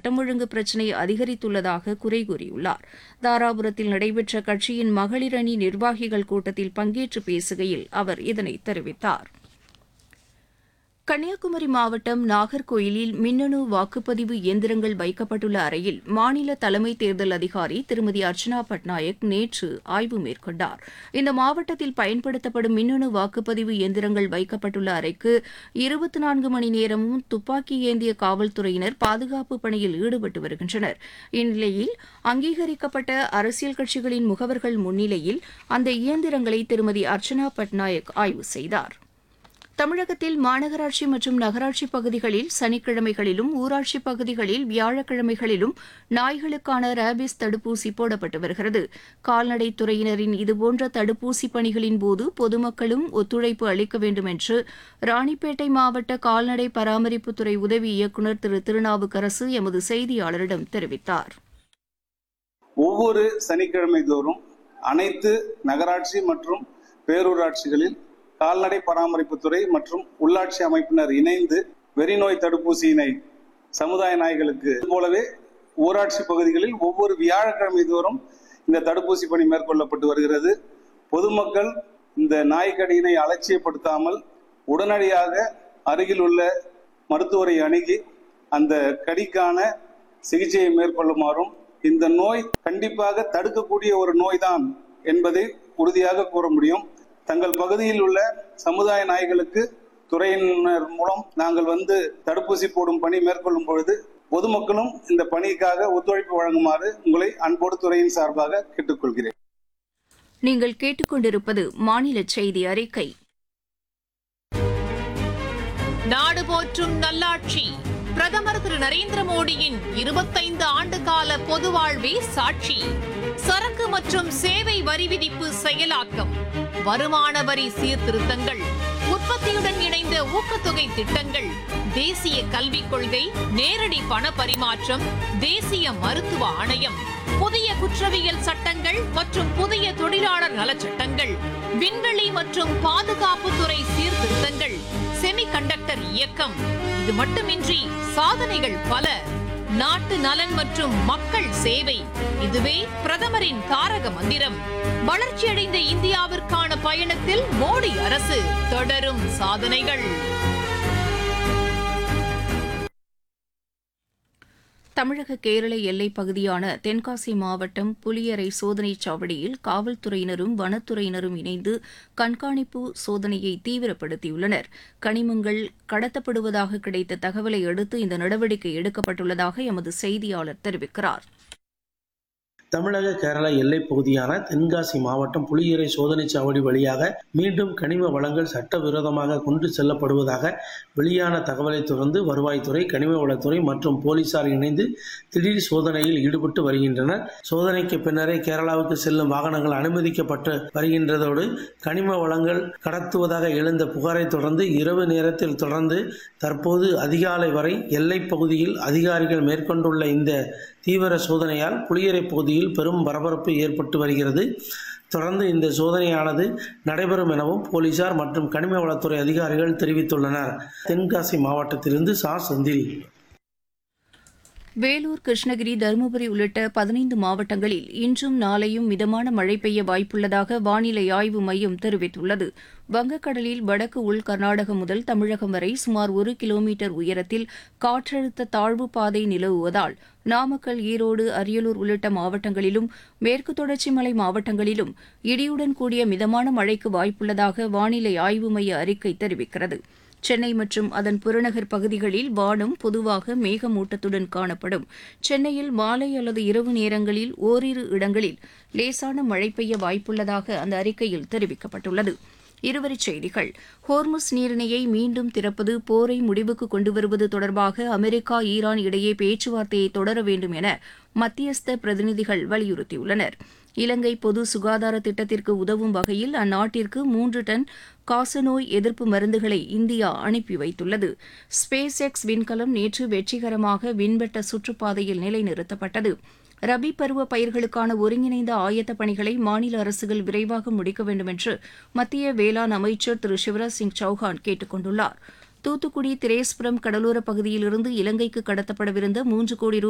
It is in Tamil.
சட்டம் ஒழுங்கு பிரச்சினை அதிகரித்துள்ளதாக குறை கூறியுள்ளார். தாராபுரத்தில் நடைபெற்ற கட்சியின் மகளிர் அணி நிர்வாகிகள் கூட்டத்தில் பங்கேற்று பேசுகையில் அவர் இதனை தெரிவித்தார். கன்னியாகுமரி மாவட்டம் நாகர்கோயிலில் மின்னணு வாக்குப்பதிவு இயந்திரங்கள் வைக்கப்பட்டுள்ள அறையில் மாநில தலைமை தேர்தல் அதிகாரி திருமதி அர்ச்சனா பட்நாயக் நேற்று ஆய்வு மேற்கொண்டார். இந்த மாவட்டத்தில் பயன்படுத்தப்படும் மின்னணு வாக்குப்பதிவு இயந்திரங்கள் வைக்கப்பட்டுள்ள அறைக்கு 24 மணி நேரமும் துப்பாக்கி ஏந்திய காவல்துறையினர் பாதுகாப்பு பணியில் ஈடுபட்டு வருகின்றனர். இந்நிலையில் அங்கீகரிக்கப்பட்ட அரசியல் கட்சிகளின் முகவர்கள் முன்னிலையில் அந்த இயந்திரங்களை திருமதி அர்ச்சனா பட்நாயக் ஆய்வு செய்தார். தமிழகத்தில் மாநகராட்சி மற்றும் நகராட்சி பகுதிகளில் சனிக்கிழமைகளிலும் ஊராட்சிப் பகுதிகளில் வியாழக்கிழமைகளிலும் நாய்களுக்கான ரேபிஸ் தடுப்பூசி போடப்பட்டு வருகிறது. கால்நடைத்துறையினரின் இதுபோன்ற தடுப்பூசி பணிகளின் போது பொதுமக்களும் ஒத்துழைப்பு அளிக்க வேண்டும் என்று ராணிப்பேட்டை மாவட்ட கால்நடை பராமரிப்புத்துறை உதவி இயக்குநர் திரு திருநாவுக்கரசு எமது செய்தியாளரிடம் தெரிவித்தார். ஒவ்வொரு சனிக்கிழமை தோறும் அனைத்து நகராட்சி மற்றும் பேரூராட்சிகளில் கால்நடை பராமரிப்புத்துறை மற்றும் உள்ளாட்சி அமைப்பினர் இணைந்து வெறிநோய் தடுப்பூசியினை சமுதாய நாய்களுக்கு போலவே ஊராட்சி பகுதிகளில் ஒவ்வொரு வியாழக்கிழமை தோறும் இந்த தடுப்பூசி பணி மேற்கொள்ளப்பட்டு வருகிறது. பொதுமக்கள் இந்த நாய்க்கடியினை அலட்சியப்படுத்தாமல் உடனடியாக அருகில் உள்ள மருத்துவரை அணுகி அந்த கடிக்கான சிகிச்சையை மேற்கொள்ளுமாறும், இந்த நோய் கண்டிப்பாக தடுக்கக்கூடிய ஒரு நோய்தான் என்பதை உறுதியாக கூற முடியும். தங்கள் பகுதியில் உள்ள சமுதாய நாய்களுக்கு துறையினர் மூலம் நாங்கள் தடுப்பூசி போடும் பணி மேற்கொள்ளும் பொழுது பொதுமக்களும் இந்த பணிக்காக ஒத்துழைப்பு வழங்குமாறு உங்களை அன்போடு துறையின் சார்பாக கேட்டுக்கொள்கிறேன். நீங்கள் கேட்டுக்கொண்டிருப்பது மாநில செய்தி அறிக்கை. நாடு போற்றும் நல்லாட்சி பிரதமர் திரு நரேந்திர மோடியின் 25 ஆண்டுகால பொது வாழ்வே சாட்சி. சரக்கு மற்றும் சேவை வரி விதிப்பு செயலாக்கம், வருமான வரி சீர்திருத்தங்கள், உற்பத்தியுடன் இணைந்த ஊக்கத்தொகை திட்டங்கள், தேசிய கல்விக் கொள்கை, நேரடி பண பரிமாற்றம், தேசிய மருத்துவ ஆணையம், புதிய குற்றவியல் சட்டங்கள் மற்றும் புதிய தொழிலாளர் நலச்சட்டங்கள், விண்வெளி மற்றும் பாதுகாப்புத்துறை சீர்திருத்தங்கள், செமிகண்டக்டர் இயக்கம். இது மட்டுமின்றி சாதனைகள் பல. நாட்டு நலன் மற்றும் மக்கள் சேவை, இதுவே பிரதமரின் தாரக மந்திரம். வளர்ச்சியடைந்த இந்தியாவிற்கான பயணத்தில் மோடி அரசு, தொடரும் சாதனைகள். தமிழக கேரள எல்லைப் பகுதியான தென்காசி மாவட்டம் புலியரை சோதனைச் சாவடியில் காவல்துறையினரும் வனத்துறையினரும் இணைந்து கண்காணிப்பு சோதனையை தீவிரப்படுத்தியுள்ளனர். கனிமங்கள் கடத்தப்படுவதாக கிடைத்த தகவலை அடுத்து இந்த நடவடிக்கை எடுக்கப்பட்டுள்ளதாக எமது செய்தியாளர் தெரிவிக்கிறார். தமிழக கேரள எல்லைப் பகுதியான தென்காசி மாவட்டம் புலியரை சோதனைச் சாவடி வழியாக மீண்டும் கனிம வளங்கள் சட்டவிரோதமாக கொண்டு செல்லப்படுவதாக வெளியான தகவலை தொடர்ந்து வருவாய்த்துறை, கனிம வளத்துறை மற்றும் போலீசார் இணைந்து திடீர் சோதனையில் ஈடுபட்டு வருகின்றனர். சோதனைக்கு பின்னரே கேரளாவுக்கு செல்லும் வாகனங்கள் அனுமதிக்கப்பட்டு வருகின்றதோடு கனிம வளங்கள் கடத்துவதாக எழுந்த புகாரை தொடர்ந்து இரவு நேரத்தில் தொடர்ந்து தற்போது அதிகாலை வரை எல்லைப் பகுதியில் அதிகாரிகள் மேற்கொண்டுள்ள இந்த தீவிர சோதனையால் புலியரை பகுதியில் பெரும் பரபரப்பு ஏற்பட்டு வருகிறது. தொடர்ந்து இந்த சோதனையானது நடைபெறும் எனவும் போலீசார் மற்றும் கனிம வளத்துறை அதிகாரிகள் தெரிவித்துள்ளனர். தென்காசி மாவட்டத்திலிருந்து செந்தில். வேலூர், கிருஷ்ணகிரி, தருமபுரி உள்ளிட்ட 15 மாவட்டங்களில் இன்றும் நாளையும் மிதமான மழை பெய்ய வாய்ப்புள்ளதாக வானிலை ஆய்வு மையம் தெரிவித்துள்ளது. வங்கக்கடலில் வடக்கு உள் கர்நாடகம் முதல் தமிழகம் வரை சுமார் 1 கிலோமீட்டர் உயரத்தில் காற்றழுத்த தாழ்வு பாதை நிலவுவதால் நாமக்கல், ஈரோடு, அரியலூர் உள்ளிட்ட மாவட்டங்களிலும் மேற்கு தொடர்ச்சி மலை மாவட்டங்களிலும் இடியுடன் கூடிய மிதமான மழைக்கு வாய்ப்புள்ளதாக வானிலை ஆய்வு மைய அறிக்கை தெரிவிக்கிறது. சென்னை மற்றும் அதன் புறநகர் பகுதிகளில் வானம் பொதுவாக மேகமூட்டத்துடன் காணப்படும். சென்னையில் மாலை அல்லது இரவு நேரங்களில் ஓரிரு இடங்களில் லேசான மழை பெய்ய வாய்ப்புள்ளதாக அந்த அறிக்கையில் தெரிவிக்கப்பட்டுள்ளது. இருவரிச் செய்திகள். ஹோர்முஸ் நீரிணையை மீண்டும் திறப்பது போரை முடிவுக்கு கொண்டுவருவது தொடர்பாக அமெரிக்கா, ஈரான் இடையே பேச்சுவார்த்தையை தொடர வேண்டும் என மத்தியஸ்த பிரதிநிதிகள் வலியுறுத்தியுள்ளனர். இலங்கை பொது சுகாதார திட்டத்திற்கு உதவும் வகையில் அந்நாட்டிற்கு 3 டன் காசநோய் எதிர்ப்பு மருந்துகளை இந்தியா அனுப்பி வைத்துள்ளது. ஸ்பேஸ் எக்ஸ் விண்கலம் நேற்று வெற்றிகரமாக விண்வெட்ட சுற்றுப்பாதையில் நிலைநிறுத்தப்பட்டது. ரபி பருவ பயிர்களுக்கான ஒருங்கிணைந்த ஆயத்த பணிகளை மாநில அரசுகள் விரைவாக முடிக்க வேண்டும் என்று மத்திய வேளாண் அமைச்சர் திரு சிவராஜ் சிங் சௌஹான் கேட்டுக் கொண்டுள்ளார். தூத்துக்குடி திரேஸ்புரம் கடலோரப் பகுதியிலிருந்து இலங்கைக்கு கடத்தப்படவிருந்த 3 கோடி